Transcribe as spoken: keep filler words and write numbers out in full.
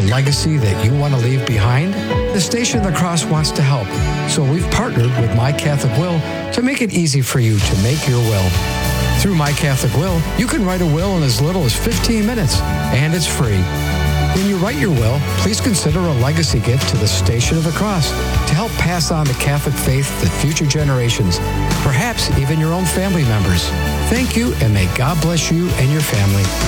legacy that you want to leave behind? The Station of the Cross wants to help, so we've partnered with My Catholic Will to make it easy for you to make your will. Through My Catholic Will, you can write a will in as little as fifteen minutes, and it's free. When you write your will, please consider a legacy gift to the Station of the Cross to help pass on the Catholic faith to future generations, perhaps even your own family members. Thank you, and may God bless you and your family.